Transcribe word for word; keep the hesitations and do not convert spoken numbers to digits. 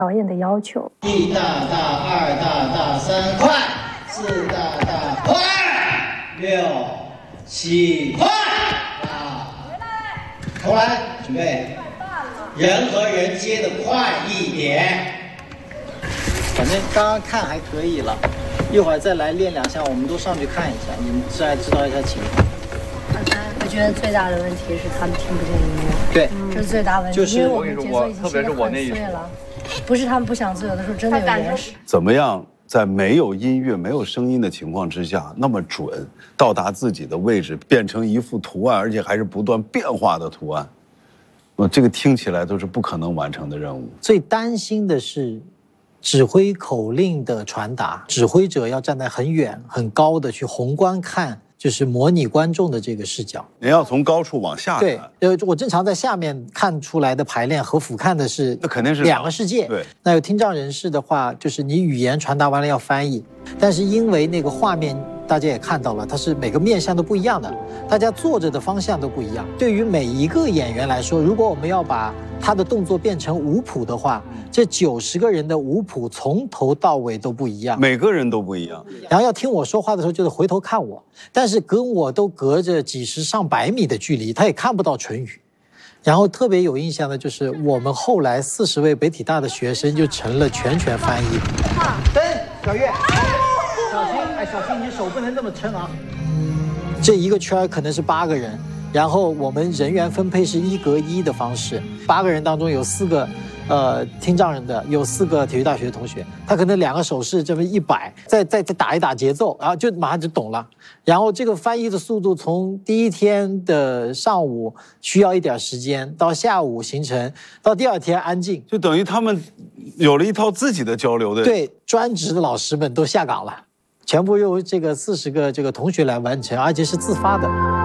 导演的要求。 一大大，二大大，三快，四大大，快，六七快，啊，重来，准备，人和人接的快一点。 反正刚刚看还可以了，一会儿再来练两下，我们都上去看一下，你们再知道一下情况。 我觉得最大的问题是他们听不见音乐， 对， 这是最大问题。 就是因为我们节奏已经切得很碎了，不是他们不想做，有的时候真的有延时。 怎么样在没有音乐、没有声音的情况之下，那么准到达自己的位置，变成一幅图案，而且还是不断变化的图案？呃，这个听起来都是不可能完成的任务。 最担心的是指挥口令的传达，指挥者要站在很远、很高的去宏观看。就是模拟观众的这个视角， 你要从高处往下看。 对，呃，我正常在下面看出来的排练和俯瞰的是， 那肯定是两个世界。 对， 那有听障人士的话，就是你语言传达完了要翻译，但是因为那个画面大家也看到了，它是每个面向都不一样的，大家坐着的方向都不一样。对于每一个演员来说，如果我们要把他的动作变成舞谱的话，这九十个人的舞谱从头到尾都不一样， 每个人都不一样。 然后要听我说话的时候，就是回头看我，但是跟我都隔着几十上百米的距离，他也看不到唇语。然后特别有印象的就是，我们后来四十位北体大的学生就成了全权翻译。灯，小月，小心，哎，小心，你手不能这么撑啊。这一个圈可能是八个人。然后我们人员分配是一隔一的方式，八个人当中有四个，呃，听障人的，有四个体育大学的同学，他可能两个手势这么一摆，再再再打一打节奏，然后就马上就懂了。然后这个翻译的速度从第一天的上午需要一点时间，到下午形成，到第二天安静， 就等于他们有了一套自己的交流的。 对，专职的老师们都下岗了，全部由这个四十个这个同学来完成，而且是自发的。